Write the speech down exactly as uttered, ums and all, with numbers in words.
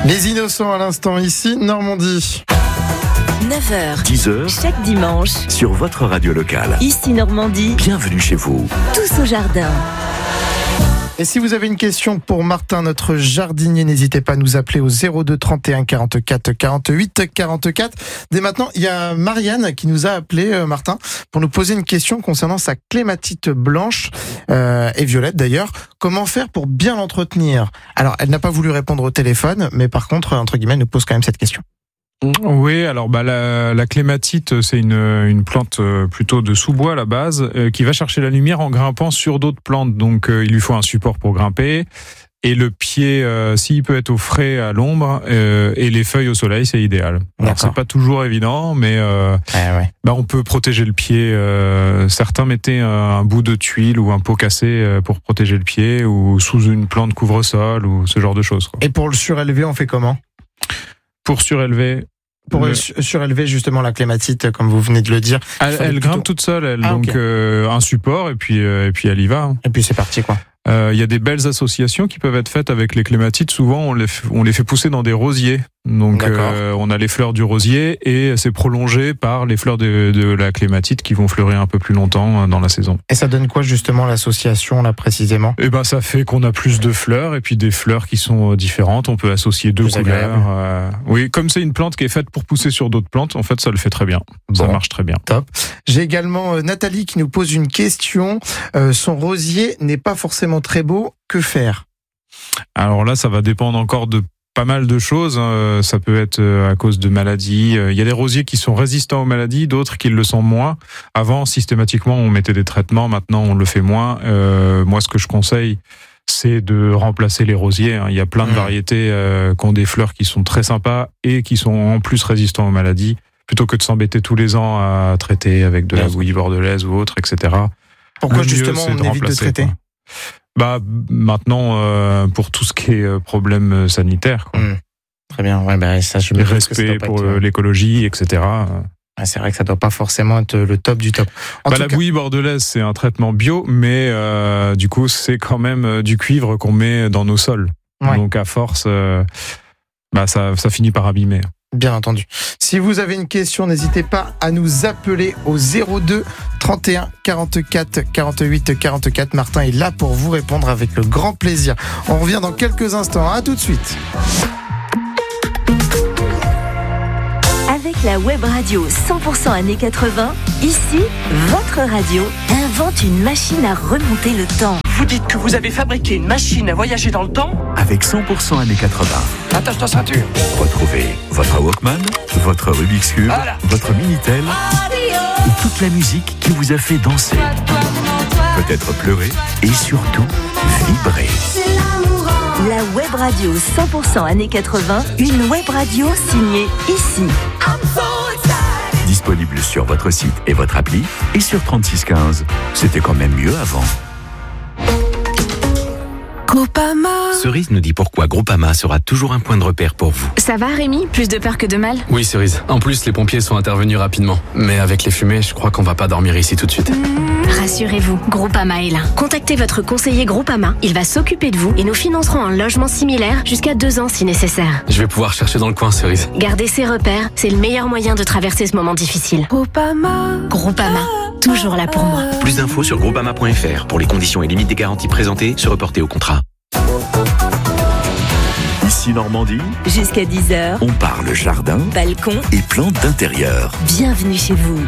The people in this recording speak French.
Les Innocents à l'instant ici, Normandie. neuf heures, dix heures, chaque dimanche, sur votre radio locale. ici Normandie, Bienvenue chez vous. tous au jardin. Et si vous avez une question pour Martin, notre jardinier, n'hésitez pas à nous appeler au zéro deux trente et un quarante-quatre quarante-huit quarante-quatre. Dès maintenant, il y a Marianne qui nous a appelé, euh, Martin, pour nous poser une question concernant sa clématite blanche euh, et violette d'ailleurs. Comment faire pour bien l'entretenir ? Alors, elle n'a pas voulu répondre au téléphone, mais par contre, entre guillemets, elle nous pose quand même cette question. Oui, alors bah la, la clématite, c'est une, une plante plutôt de sous-bois à la base, euh, qui va chercher la lumière en grimpant sur d'autres plantes. Donc euh, il lui faut un support pour grimper. Et le pied, euh, s'il peut être au frais à l'ombre, euh, et les feuilles au soleil, c'est idéal. Alors c'est pas toujours évident, mais euh, ouais, ouais. Bah, on peut protéger le pied. Euh, certains mettaient un, un bout de tuile ou un pot cassé pour protéger le pied, ou sous une plante couvre-sol, ou ce genre de choses, quoi. Et pour le surélever, on fait comment ? Pour surélever Pour le... surélever justement la clématite, comme vous venez de le dire. Elle, elle grimpe toute seule, elle. Ah, donc okay. euh, un support, et puis, euh, et puis elle y va. Et puis c'est parti, quoi. Il euh, y a des belles associations qui peuvent être faites avec les clématites. Souvent, on les, f- on les fait pousser dans des rosiers. Donc, euh, on a les fleurs du rosier et c'est prolongé par les fleurs de, de la clématite qui vont fleurir un peu plus longtemps dans la saison. Et ça donne quoi justement l'association là précisément ? Eh ben, ça fait qu'on a plus de fleurs et puis des fleurs qui sont différentes. On peut associer deux plus couleurs. Euh, oui, comme c'est une plante qui est faite pour pousser sur d'autres plantes, en fait, ça le fait très bien. Bon, ça marche très bien. Top. J'ai également euh, Nathalie qui nous pose une question. Euh, son rosier n'est pas forcément très beau. Que faire ? Alors là, ça va dépendre encore de pas mal de choses. Ça peut être à cause de maladies. Il y a des rosiers qui sont résistants aux maladies, d'autres qui le sont moins. Avant, systématiquement, on mettait des traitements. Maintenant, on le fait moins. Euh, moi, ce que je conseille, c'est de remplacer les rosiers. Il y a plein de mmh. variétés euh, qui ont des fleurs qui sont très sympas et qui sont en plus résistants aux maladies, plutôt que de s'embêter tous les ans à traiter avec de la bouillie bordelaise ou autre, et cetera. Pourquoi le justement mieux, on évite de traiter ? quoi. Bah maintenant euh, pour tout ce qui est problème sanitaire, quoi. Mmh. Très bien, ouais, bah, ça je me le respect pour être... l'écologie, et cetera. Ouais, c'est vrai que ça doit pas forcément être le top du top. En bah, tout la cas... bouillie bordelaise, c'est un traitement bio, mais euh, du coup c'est quand même du cuivre qu'on met dans nos sols. Ouais. Donc à force, euh, bah ça, ça finit par abîmer. Bien entendu. Si vous avez une question, n'hésitez pas à nous appeler au zéro deux trente et un quarante-quatre quarante-huit quarante-quatre. Martin est là pour vous répondre avec le grand plaisir. On revient dans quelques instants. À tout de suite. Avec la web radio cent pour cent années quatre-vingts, ici, votre radio invente une machine à remonter le temps. Vous dites que vous avez fabriqué une machine à voyager dans le temps ? Avec cent pour cent années quatre-vingts. Attache ta ceinture. Retrouvez votre Walkman, votre Rubik's Cube, voilà. Votre Minitel et toute la musique qui vous a fait danser, peut-être pleurer et surtout vibrer. La web radio cent pour cent années quatre-vingts, une web radio signée ici. Disponible sur votre site et votre appli et sur trente-six quinze. C'était quand même mieux avant. Groupama. Cerise nous dit pourquoi Groupama sera toujours un point de repère pour vous. Ça va Rémi ? Plus de peur que de mal ? Oui Cerise, en plus les pompiers sont intervenus rapidement. Mais avec les fumées, je crois qu'on va pas dormir ici tout de suite. Mmh, rassurez-vous, Groupama est là. Contactez votre conseiller Groupama, il va s'occuper de vous et nous financerons un logement similaire jusqu'à deux ans si nécessaire. Je vais pouvoir chercher dans le coin Cerise. Garder ses repères, c'est le meilleur moyen de traverser ce moment difficile. Groupama. Groupama, toujours là pour moi. Plus d'infos sur groupama point f r pour les conditions et limites des garanties présentées, se reporter au contrat. Ici Normandie, jusqu'à dix heures, on parle jardin, balcon et plantes d'intérieur. Bienvenue chez vous.